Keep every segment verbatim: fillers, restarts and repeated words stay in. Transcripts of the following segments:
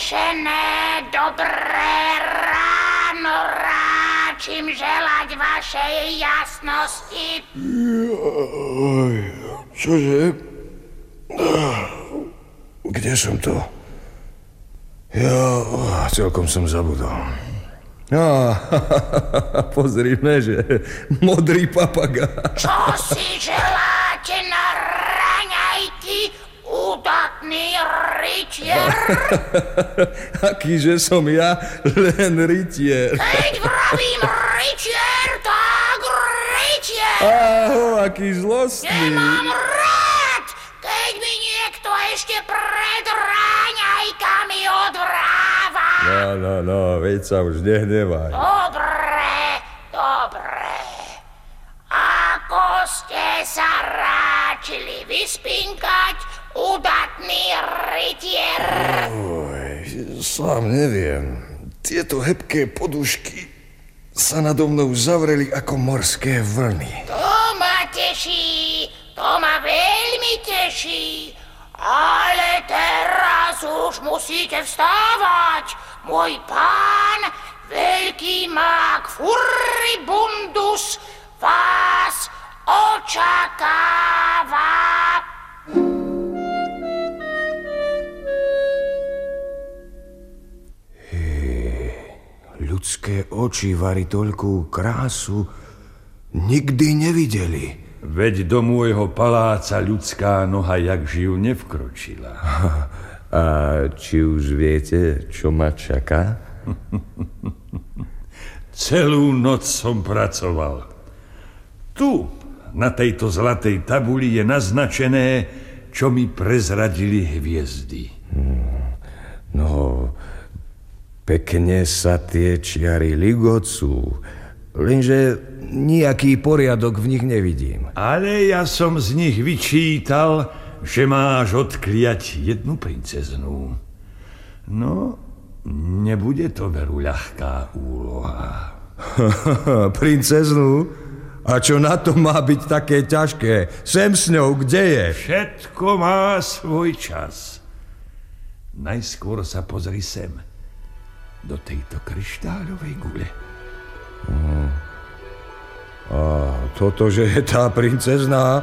Potešené, dobré ráno, ráčim želať vašej jasnosti. Oj, čože? Kde som to? Ja celkom som zabudol. Á, pozrime, že modrý papagáj. Čo si želáte na raňajky, udatný rytier? Akýže som ja len rytier. Keď vravím rytier, tak rytier. Áho, aký zlostný. Nemám rád, keď mi niekto ešte pred raňajkami odvráva. No, no, no, veď sa už nehnevaj. Dobre, dobre. Ako ste sa ráčili vyspinkať, udatný rytier? Oj, sám neviem. Tieto hebké podušky sa nado mnou zavreli ako morské vlny. To ma teší, to ma veľmi teší. Ale teraz už musíte vstávať. Môj pán, veľký mák Furibundus, vás očakáva. Ľudské oči vari toľkú krásu nikdy nevideli. Veď do môjho paláca ľudská noha jak živ nevkročila. A či už viete, čo ma čaká? Celú noc som pracoval. Tu, na tejto zlatej tabuli je naznačené, čo mi prezradili hviezdy. No, pekne sa tie čiary ligocú, lenže nejaký poriadok v nich nevidím. Ale ja som z nich vyčítal, že máš odkliať jednu princeznú. No, nebude to veru ľahká úloha. Princeznú? A čo na to má byť také ťažké? Sem s ňou, kde je? Všetko má svoj čas. Najskôr sa pozri sem, do tejto kryštáľovej gule. Hmm. A toto, že je tá princezná?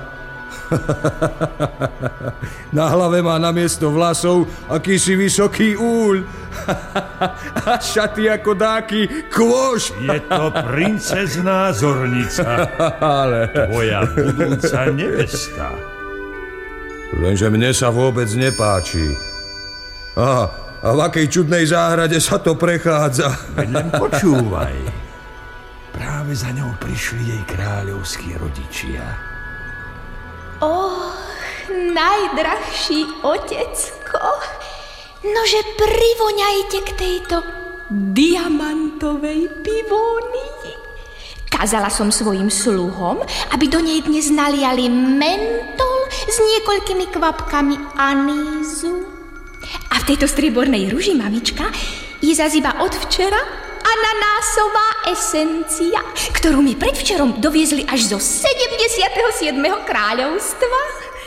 Na hlave má namiesto vlasov akýsi vysoký úľ. A šaty ako dáky kôš. Je to princezná zornica. Ale... Tvoja budúca nevesta. Lenže mne sa vôbec nepáči. A, a v akej čudnej záhrade sa to prechádza. Veď len počúvaj. Práve za ňou prišli jej kráľovskí rodičia. Och, najdrahší otecko, nože privoňajte k tejto diamantovej pivónii. Kázala som svojim sluhom, aby do nej dnes naliali mentol s niekoľkými kvapkami anízu. A v tejto striebornej ruži, mamička, je zas iba od včera ananásová esencia, ktorú mi predvčerom doviezli až zo sedemdesiateho siedmeho kráľovstva.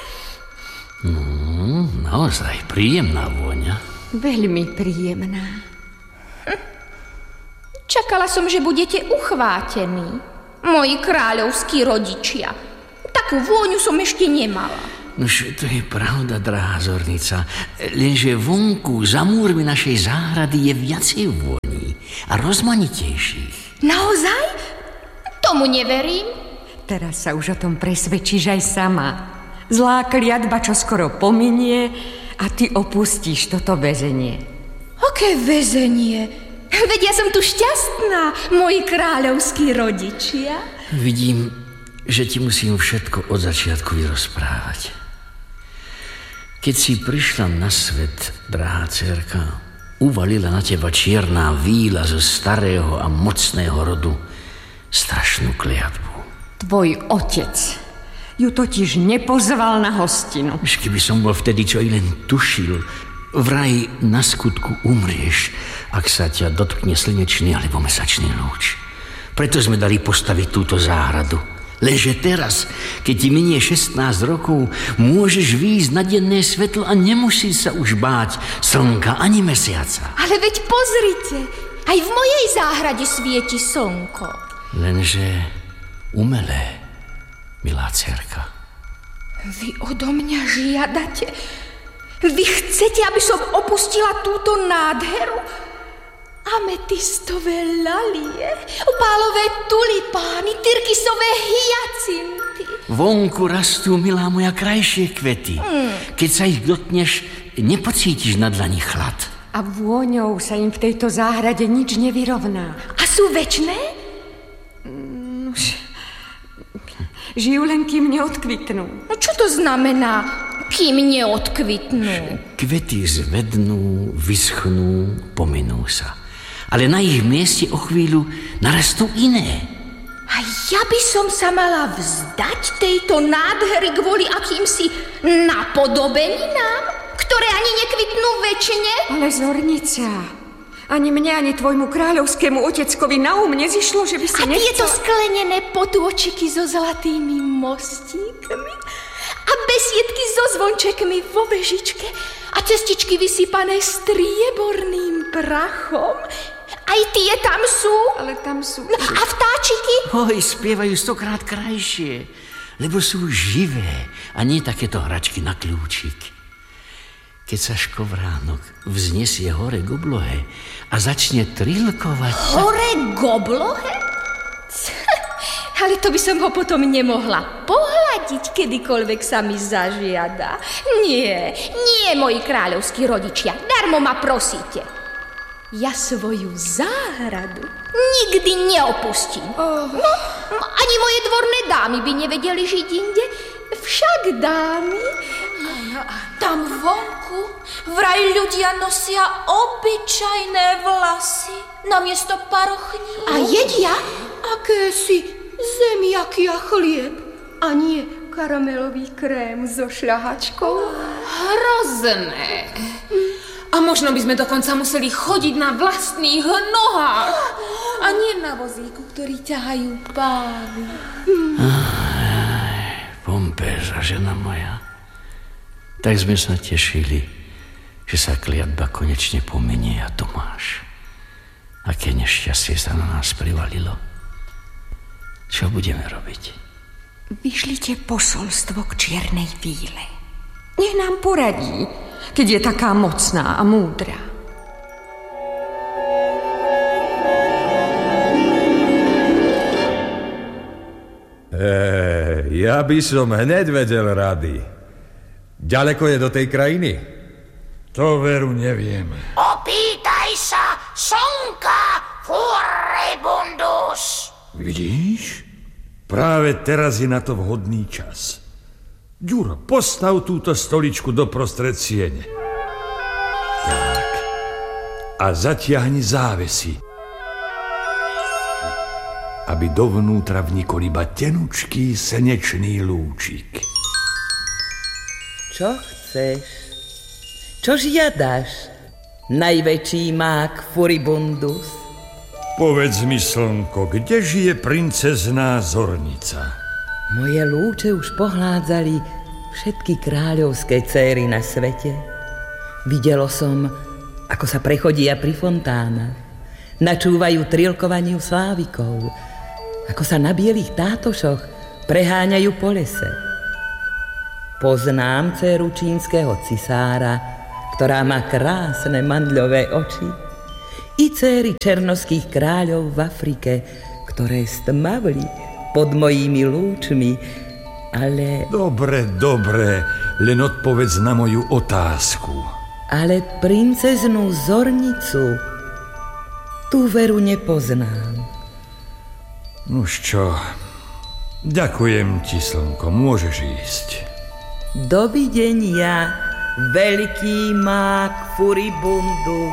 Mm, naozaj príjemná vôňa. Veľmi príjemná. Hm. Čakala som, že budete uchvátení, moji kráľovskí rodičia. Takú vôňu som ešte nemala. Nož, to je pravda, drahá zornica. Lenže vonku, za múrmi našej záhrady je viacej vôni a rozmanitejších. Naozaj? Tomu neverím. Teraz sa už o tom presvedčíš aj sama. Zlá kliatba čo skoro pominie a ty opustíš toto väzenie. Aké väzenie? Veď ja som tu šťastná, moji kráľovskí rodičia. Vidím, že ti musím všetko od začiatku vyrozprávať. Keď si prišla na svet, drahá dcérka, uvalila na teba čierna víla zo starého a mocného rodu strašnú kliatbu. Tvoj otec ju totiž nepozval na hostinu. Už keby som bol vtedy čo i len tušil, vraj na skutku umrieš, ak sa ťa dotkne slnečný alebo mesačný lúč. Preto sme dali postaviť túto záhradu, Lenže teraz, keď ti minie šestnásť rokov, môžeš výjsť na denné svetlo a nemusíš sa už báť slnka ani mesiaca. Ale veď pozrite, aj v mojej záhrade svieti slnko. Lenže umelé, milá dcerka. Vy odo mňa žiadate? Vy chcete, aby som opustila túto nádheru? Ametistové lalie, opálové tulipány, tyrkysové hyacinty. Vonku rastú, milá moja, krajšie kvety. Mm. Keď sa ich dotkneš, nepocítiš na dlani chlad. A vôňou sa im v tejto záhrade nič nevyrovná. A sú večné? Mm, žijú len, kým neodkvitnú. No čo to znamená, kým neodkvitnú? Kvety zvednú, vyschnú, pominú sa. Ale na ich mieste o chvíľu narastú iné. A ja by som sa mala vzdať tejto nádhery kvôli akýmsi napodobeninám, ktoré ani nekvitnú večne? Ale Zornica, ani mne, ani tvojmu kráľovskému oteckovi na um nezišlo, že by si A nechcel... tieto sklenené potôčiky so zlatými mostíkmi a besiedky so zvončekmi vo vežičke a cestičky vysypané strieborným prachom. Aj tie tam sú? Ale tam sú... No, a vtáčiky? Oj, spievajú stokrát krajšie, lebo sú živé a nie takéto hračky na kľúčik. Keď sa škovránok vznesie hore k oblohe a začne trilkovať... Hore k oblohe? Ale to by som ho potom nemohla pohľadiť, kedykoľvek sa mi zažiada. Nie, nie, moji kráľovskí rodičia, darmo ma prosíte. Ja svoju záhradu nikdy neopustím. Oh. No, ani moje dvorné dámy by nevedeli žiť inde. Však dámy... Tam vonku vraj ľudia nosia obyčajné vlasy namiesto parochní. A jedia? Akési zemiaky a chlieb. A nie karamelový krém so šľahačkou. Hrozné. A možno by sme dokonca museli chodiť na vlastných nohách. A nie na vozíku, ktorý ťahajú pávy. Pompéža, žena moja. Tak sme sa tešili, že sa kliatba konečne pomenie a to máš. Aké nešťastie sa na nás privalilo. Čo budeme robiť? Vyšlite posolstvo k čiernej víle. Nech nám poradí, keď je taká mocná a múdra. E, ja by som hneď vedel rady. Ďaleko je do tej krajiny? To veru neviem. Opýtaj sa slnka, Furibundus. Vidíš? Práve teraz je na to vhodný čas. Ďuro, postav túto stoličku doprostred siene. Tak. A zatiahni závesy, aby dovnútra vnikol iba tenučký slnečný lúčik. Čo chceš? Čo žiadaš? Najväčší mák Furibundus? Povedz mi, slnko, kde žije princezná Zornica? Moje lúče už pohládzali všetky kráľovské céry na svete. Videlo som, ako sa prechodia pri fontánach, načúvajú trilkovaniu slávikov, ako sa na bielých tátošoch preháňajú po lese. Poznám dcéru čínskeho cisára, ktorá má krásne mandľové oči, i céry černoských kráľov v Afrike, ktoré stmavli pod mojimi lúčmi, ale... Dobre, dobre, len odpovedz na moju otázku. Ale princeznú Zornicu, tú veru nepoznám. Nuž čo, ďakujem ti, slnko, môžeš ísť. Dovidenia, veľký mák Furibundus.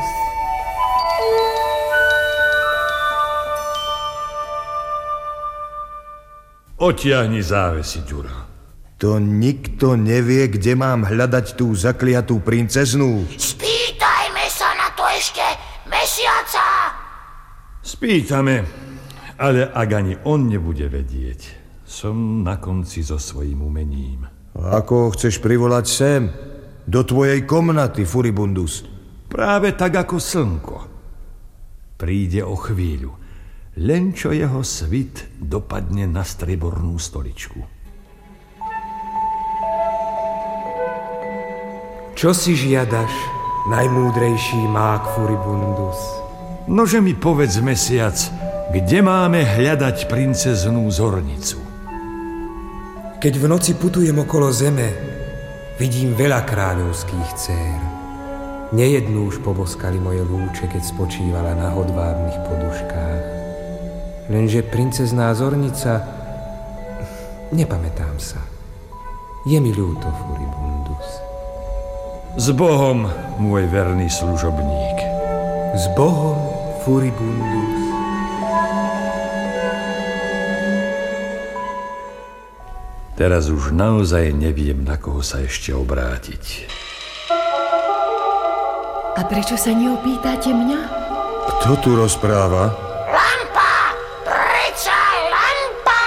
Otiahni závesy, Ďuro. To nikto nevie, kde mám hľadať tú zakliatú princeznú. Spýtajme sa na to ešte mesiaca. Spýtame, ale ak ani on nebude vedieť, Som na konci so svojím umením. A ako ho chceš privolať sem? Do tvojej komnaty, Furibundus? Práve tak ako slnko. Príde o chvíľu, len čo jeho svit dopadne na striebornú stoličku. Čo si žiadaš, najmúdrejší mák Furibundus? Nože mi povedz, mesiac, kde máme hľadať princeznú zornicu? Keď v noci putujem okolo zeme, vidím veľa kráľovských dcér. Nejednú už poboskali moje lúče, keď spočívala na hodvábnych poduškách. Lenže princezná zornica... Nepamätám sa. Je mi ľúto, Furibundus. S Bohom, môj verný služobník. S Bohom, Furibundus. Teraz už naozaj neviem, na koho sa ešte obrátiť. A prečo sa neopýtate mňa? Kto tu rozpráva? Lampa! Preca lampa!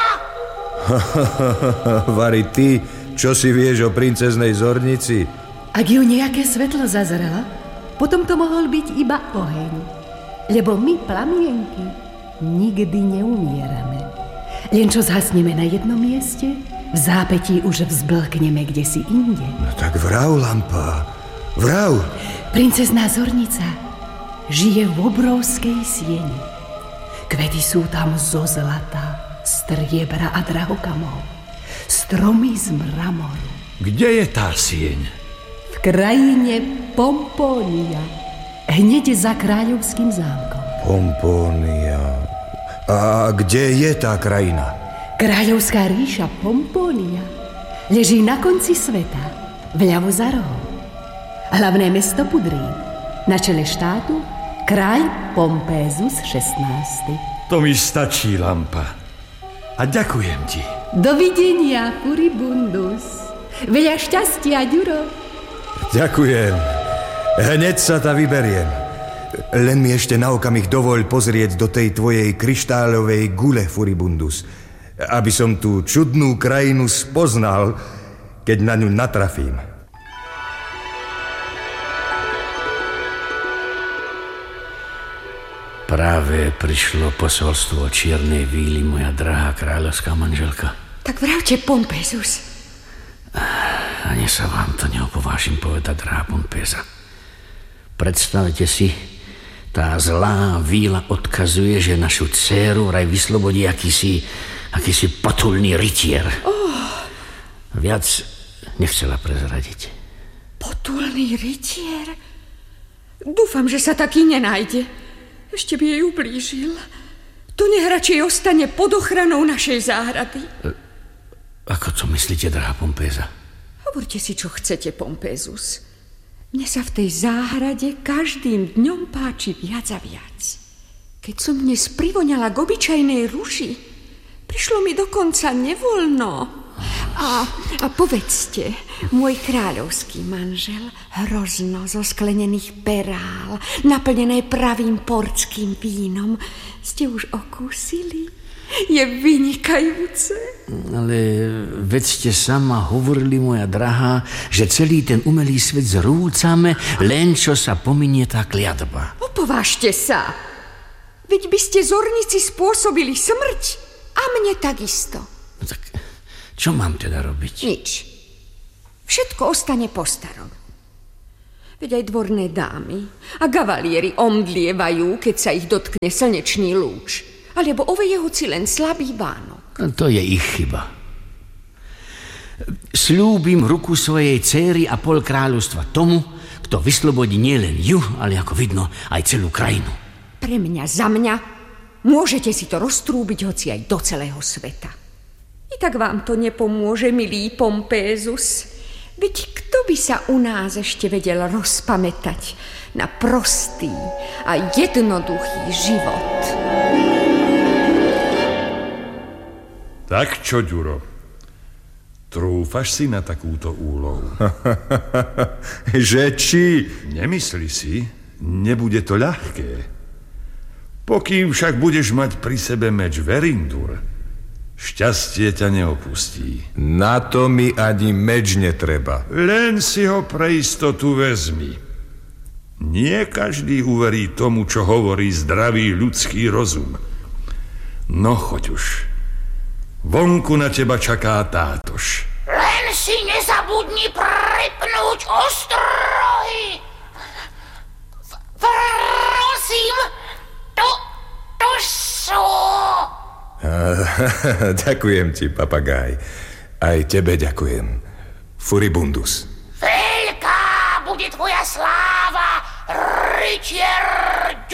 Vari, ty, čo si vieš o princeznej zornici? Ak ju nejaké svetlo zazrela, potom to mohol byť iba oheň. Lebo my, plamienky, nikdy neumierame. Len čo zhasneme na jednom mieste, v zápätí už vzblkneme kdesi inde. No tak vrav, Lampa, vrav. Princezná zornica žije v obrovskej sieni. Kvety sú tam zo zlata, striebra a drahokamov. Stromy z mramoru. Kde je tá sieň? V krajine Pompónia, hneď za kráľovským zámkom. Pompónia. A kde je tá krajina? Kráľovská ríša Pompónia leží na konci sveta, vľavo za rohom. Hlavné mesto Pudrín, na čele štátu kráľ Pompézus šestnásty. To mi stačí, Lampa. A ďakujem ti. Dovidenia, Furibundus. Veľa šťastia, Ďuro. Ďakujem. Hneď sa ta vyberiem. Len mi ešte na okamih dovoľ pozrieť do tej tvojej kryštáľovej gule, Furibundus, aby som tú čudnú krajinu spoznal, keď na ňu natrafím. Práve prišlo posolstvo čiernej víly, moja drahá kráľovská manželka. Tak vravte, Pompézus. Ani sa vám to neopovážim povedať, drahá Pompéza. Predstavte si, tá zlá víla odkazuje, že našu dcéru vraj vyslobodí akýsi, akýsi potulný rytier. Oh. Viac nechcela prezradiť. Potulný rytier? Dúfam, že sa taký nenájde. Ešte by jej ublížil. To nech radšej ostane pod ochranou našej záhrady. E, ako to myslíte, drahá Pompéza? Hovorte si, čo chcete, Pompézus. Mne sa v tej záhrade každým dňom páči viac a viac. Keď som dnes privoňala k obyčajnej ruži, prišlo mi dokonca nevoľno. A, a povedzte, môj kráľovský manžel, hrozno zo sklenených perál, naplnené pravým portským vínom, ste už okúsili? Je vynikajúce. Ale veď ste sama hovorili, moja drahá, že celý ten umelý svet zrúcame, len čo sa pominie tá kliatba. Opovážte sa. Veď by ste zornici spôsobili smrť a mne takisto. No tak čo mám teda robiť? Nič. Všetko ostane po starom. Veď aj dvorné dámy a gavalieri omdlievajú, keď sa ich dotkne slnečný lúč. Alebo oveje hoci len slabý Vánok. To je ich chyba. Sľúbim ruku svojej céry a pol kráľovstva tomu, kto vyslobodí nielen ju, ale ako vidno aj celú krajinu. Pre mňa, za mňa, môžete si to roztrúbiť hoci aj do celého sveta. I tak vám to nepomôže, milý Pompézus. Veď kto by sa u nás ešte vedel rozpamätať na prostý a jednoduchý život? Tak čo, Ďuro? Trúfaš si na takúto úlohu? Že či? Nemyslí si, nebude to ľahké. Pokým však budeš mať pri sebe meč Verindur, Šťastie ťa neopustí. Na to mi ani meč netreba. Len si ho pre istotu vezmi. Nie každý uverí tomu, čo hovorí zdravý ľudský rozum. No choď už. Vonku na teba čaká tátoš. Len si nezabudni pripnúť ostrohy. Prosím, to, to sú... Ďakujem ti, papagáj. Aj tebe ďakujem. Furibundus. Veľká bude tvoja sláva, rytier